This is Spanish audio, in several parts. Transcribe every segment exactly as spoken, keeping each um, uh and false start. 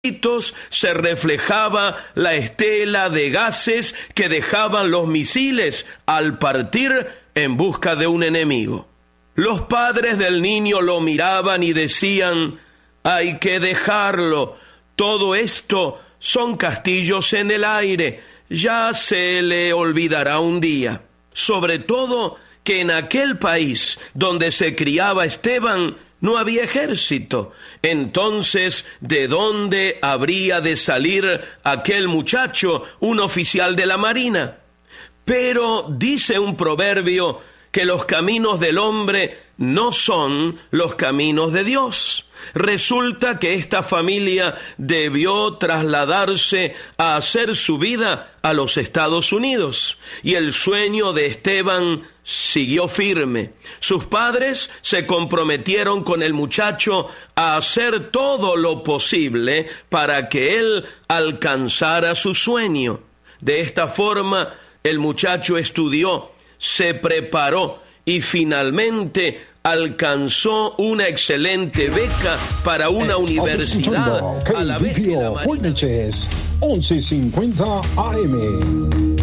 se reflejaba la estela de gases que dejaban los misiles al partir en busca de un enemigo. Los padres del niño lo miraban y decían: hay que dejarlo, todo esto son castillos en el aire, ya se le olvidará un día. Sobre todo que en aquel país donde se criaba Esteban no había ejército. Entonces, ¿de dónde habría de salir aquel muchacho, un oficial de la marina? Pero dice un proverbio que los caminos del hombre no son los caminos de Dios. Resulta que esta familia debió trasladarse a hacer su vida a los Estados Unidos, y el sueño de Esteban siguió firme. Sus padres se comprometieron con el muchacho a hacer todo lo posible para que él alcanzara su sueño. De esta forma, el muchacho estudió, se preparó y finalmente alcanzó una excelente beca para una Estás universidad a la vez que la Marina. Buenas once cincuenta A M.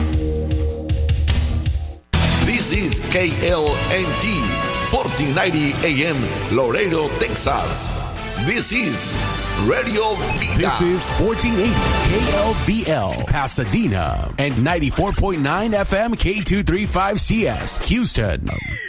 This is K L N T fourteen ninety A M Laredo, Texas. This is Radio Vida. This is fourteen eighty K L V L Pasadena and ninety-four point nine F M K two thirty-five C S Houston.